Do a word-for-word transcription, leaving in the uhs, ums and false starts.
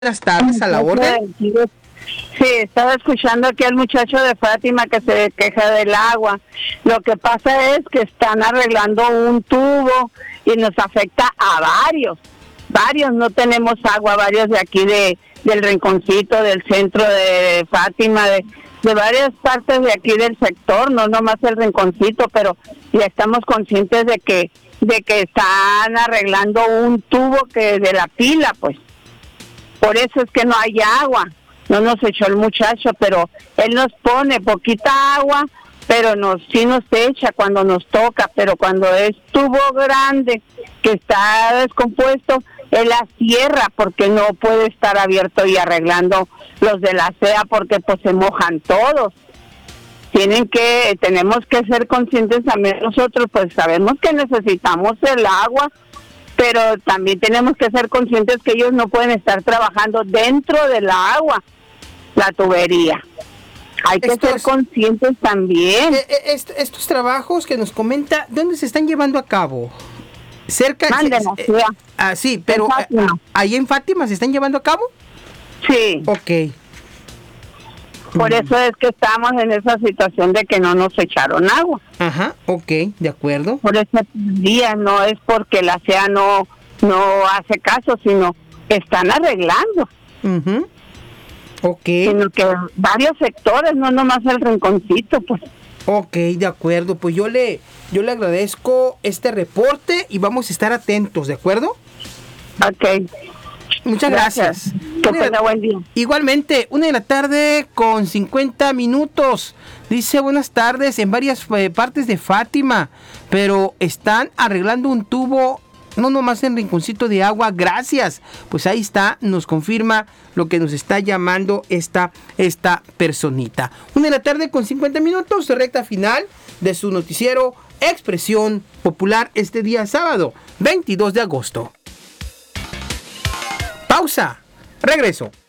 Buenas tardes, a la orden. Sí, estaba escuchando aquí al muchacho de Fátima que se queja del agua. Lo que pasa es que están arreglando un tubo y nos afecta a varios. Varios no tenemos agua, varios de aquí de del Rinconcito, del centro de Fátima, de, de varias partes de aquí del sector, no nomás el Rinconcito, pero ya estamos conscientes de que de que están arreglando un tubo que de la pila, pues. Por eso es que no hay agua. No nos echó el muchacho, pero él nos pone poquita agua, pero nos sí nos echa cuando nos toca, pero cuando es tubo grande que está descompuesto, él la cierra porque no puede estar abierto y arreglando los de la C E A porque pues se mojan todos. Tienen que, tenemos que ser conscientes también nosotros, pues sabemos que necesitamos el agua, pero también tenemos que ser conscientes que ellos no pueden estar trabajando dentro del agua, la tubería. Hay que estos, ser conscientes también. Eh, eh, est- estos trabajos que nos comenta, ¿dónde se están llevando a cabo? Cerca de la eh, eh, ah, sí, pero eh, ahí en Fátima se están llevando a cabo. Sí. Ok. Por eso es que estamos en esa situación de que no nos echaron agua. Ajá, ok, de acuerdo. Por ese día no es porque la C E A no, no hace caso, sino que están arreglando. Uh-huh. Ok. Sino que varios sectores, no nomás el Rinconcito, pues. Ok, de acuerdo, pues yo le, yo le agradezco este reporte y vamos a estar atentos, ¿de acuerdo? Ok. Muchas gracias. gracias. Que tenga buen día. Igualmente, una de la tarde con cincuenta minutos. Dice buenas tardes en varias eh, partes de Fátima, pero están arreglando un tubo, no nomás en Rinconcito de agua. Gracias. Pues ahí está, nos confirma lo que nos está llamando esta, esta personita. Una de la tarde con cincuenta minutos, recta final de su noticiero Expresión Popular este día sábado, veintidós de agosto. Pausa. Regreso.